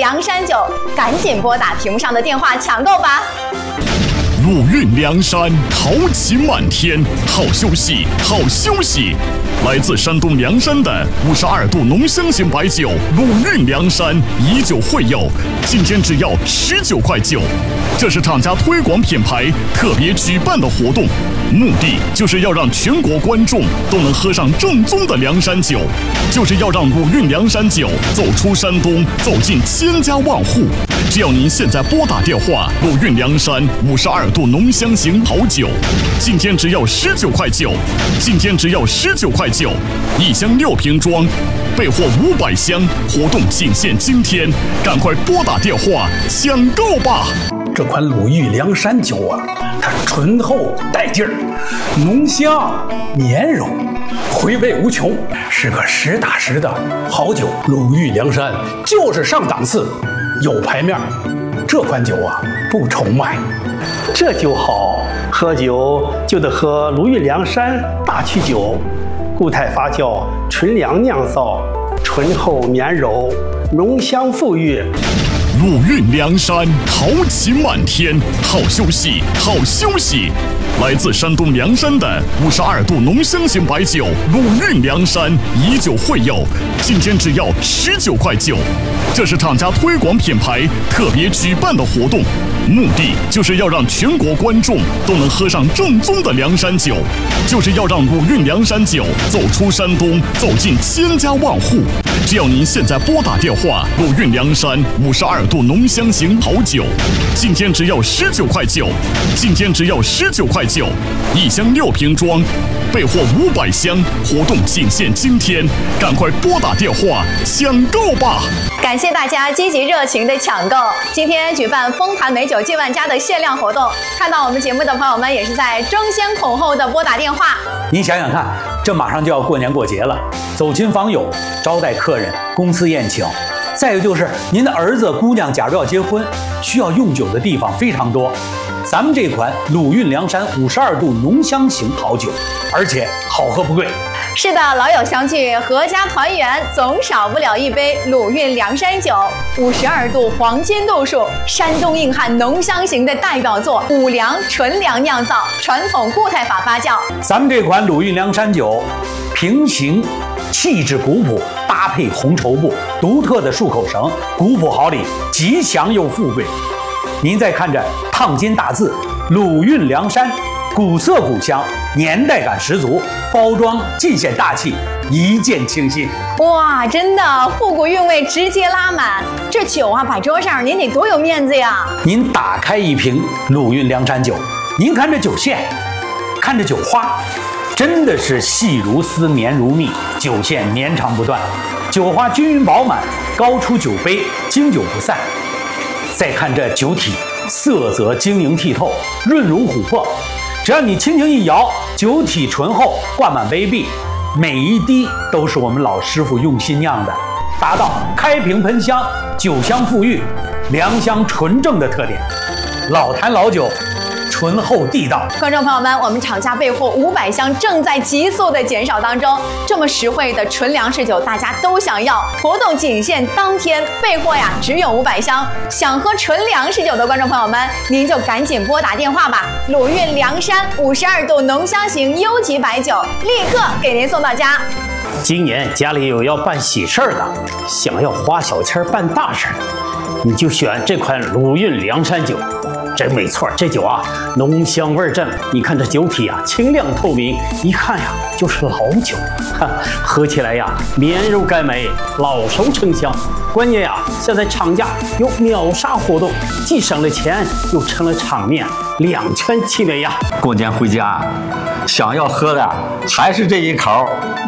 凉山酒，赶紧拨打屏幕上的电话抢购吧！ 鲁韵凉山，豪情满天，好休息，好休息。来自山东凉山的52度浓香型白酒鲁韵凉山以酒会友，今天只要19块9。这是厂家推广品牌特别举办的活动，目的就是要让全国观众都能喝上正宗的凉山酒，就是要让鲁韵凉山酒走出山东，走进千家万户。只要您现在拨打电话，鲁韵凉山52度浓香型好酒，今天只要19块9，今天只要19块9，一箱6瓶装，备货500箱，活动仅限今天，赶快拨打电话抢购吧！ 这款鲁韵凉山酒啊，它醇厚带劲儿，浓香绵柔，回味无穷，是个实打实的好酒。鲁韵凉山就是上档次，有牌面。这款酒啊，不愁卖。 这酒好，喝酒就得喝鲁韵凉山大曲酒，固态发酵，纯粮酿造，醇厚绵柔，浓香馥郁。 鲁韵凉山，豪情满天，好休息，好休息。来自山东凉山的52度浓香型白酒鲁韵凉山以酒会友，今天只要19块9。这是厂家推广品牌特别举办的活动，目的就是要让全国观众都能喝上正宗的凉山酒，就是要让鲁韵凉山酒走出山东，走进千家万户。只要您现在拨打电话，鲁韵凉山52度浓香型好酒，今天只要19块9，今天只要19块9，一箱6瓶装，备货500箱，活动仅限今天，赶快拨打电话抢购吧！ 感谢大家积极热情的抢购。今天举办丰坛美酒进万家的限量活动，看到我们节目的朋友们也是在争先恐后的拨打电话。 您想想看，这马上就要过年过节了，走亲访友，招待客人，公司宴请，再有就是您的儿子姑娘假如要结婚，需要用酒的地方非常多。咱们这款鲁韵凉山52度浓香型好酒，而且好喝不贵。 是的，老友相聚，阖家团圆，总少不了一杯鲁韵凉山酒。52度黄金度数，山东硬汉浓香型的代表作，五粮纯粮酿造，传统固态法发酵。 咱们这款鲁韵凉山酒，平行气质古朴，搭配红绸布，独特的漱口绳，古朴好礼，吉祥又富贵。您再看着烫金大字鲁韵凉山，古色古香，年代感十足，包装尽显大气，一见倾心。 哇，真的复古韵味直接拉满，这酒啊摆桌上您得多有面子呀！ 您打开一瓶鲁韵凉山酒，您看这酒线，看这酒花，真的是细如丝，绵如蜜，酒线绵长不断，酒花均匀饱满，高出酒杯，经久不散。再看这酒体，色泽晶莹剔透，润如琥珀。只要你轻轻一摇，酒体醇厚，灌满杯壁，每一滴都是我们老师傅用心酿的，达到开瓶喷香，酒香馥郁，凉香纯正的特点。老坛老酒，醇厚地道。 观众朋友们，我们厂家备货500箱，正在急速的减少当中。这么实惠的纯粮食酒，大家都想要。活动仅限当天，备货呀只有500箱。想喝纯粮食酒的观众朋友们，您就赶紧拨打电话吧。鲁韵凉山52度浓香型优级白酒，立刻给您送到家。 今年家里有要办喜事儿的，想要花小钱办大事儿，你就选这款鲁韵凉山酒。真没错，这酒啊，浓香味正。你看这酒体啊，清亮透明，一看呀就是老酒，喝起来呀绵柔甘美，老熟成香。关键呀，现在厂家有秒杀活动，既省了钱，又成了场面，两全其美呀。 过年回家，想要喝的还是这一口，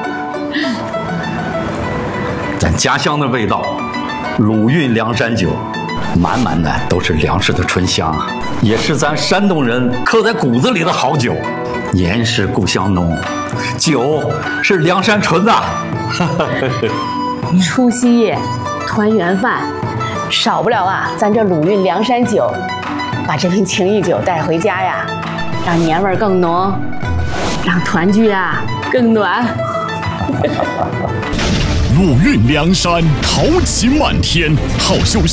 咱家乡的味道，鲁韵凉山酒。满满的都是粮食的醇香，也是咱山东人刻在骨子里的好酒。年是故乡浓，酒是凉山纯呐。 除夕夜团圆饭，少不了啊咱这鲁韵凉山酒。把这瓶情谊酒带回家呀，让年味更浓，让团聚啊更暖。 鲁韵凉山，豪情满天，好休息。